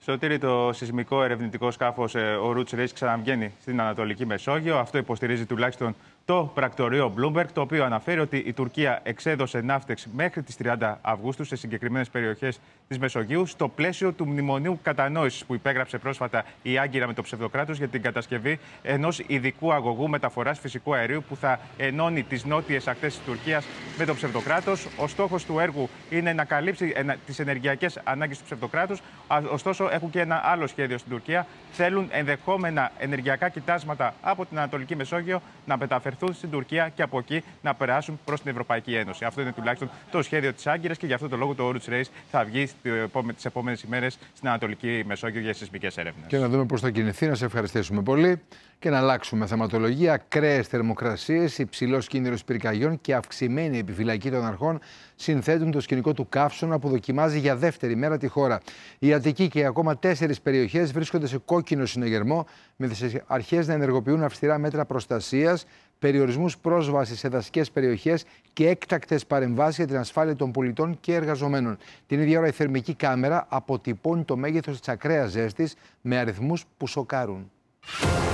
Σωτήρη, το σεισμικό ερευνητικό σκάφος ο Roots Race ξαναβγαίνει στην Ανατολική Μεσόγειο. Αυτό υποστηρίζει τουλάχιστον το πρακτορείο Bloomberg, το οποίο αναφέρει ότι η Τουρκία εξέδωσε ναύτεξ μέχρι τις 30 Αυγούστου σε συγκεκριμένες περιοχές της Μεσογείου, στο πλαίσιο του μνημονίου κατανόησης που υπέγραψε πρόσφατα η Άγκυρα με το ψευδοκράτος για την κατασκευή ενός ειδικού αγωγού μεταφοράς φυσικού αερίου που θα ενώνει τις νότιες ακτές της Τουρκίας με το ψευδοκράτος. Ο στόχος του έργου είναι να καλύψει τις ενεργειακές ανάγκες του ψευδοκράτους. Ωστόσο, έχουν και ένα άλλο σχέδιο στην Τουρκία. Θέλουν ενδεχόμενα ενεργειακά κοιτάσματα από την Ανατολική Μεσόγειο να μεταφερθούν στην Τουρκία και από εκεί να περάσουν προς την Ευρωπαϊκή Ένωση. Αυτό είναι τουλάχιστον το σχέδιο της Άγκυρας και γι' αυτό το λόγο το Roots Race θα βγει τις επόμενες ημέρες στην Ανατολική Μεσόγειο για σεισμικές έρευνες. Και να δούμε πώς θα κινηθεί. Να σε ευχαριστήσουμε πολύ και να αλλάξουμε θεματολογία. Ακραίες θερμοκρασίες, υψηλός κίνδυνος πυρκαγιών και αυξημένη επιφυλακή των αρχών συνθέτουν το σκηνικό του καύσωνα που δοκιμάζει για δεύτερη μέρα τη χώρα. Η Αττική και ακόμα 4 περιοχές βρίσκονται σε κόκκινο συναγερμό, με τις αρχές να ενεργοποιούν αυστηρά μέτρα προστασίας, περιορισμούς πρόσβασης σε δασικές περιοχές και έκτακτες παρεμβάσεις για την ασφάλεια των πολιτών και εργαζομένων. Την ίδια ώρα η θερμική κάμερα αποτυπώνει το μέγεθος της ακραίας ζέστης με αριθμούς που σοκάρουν.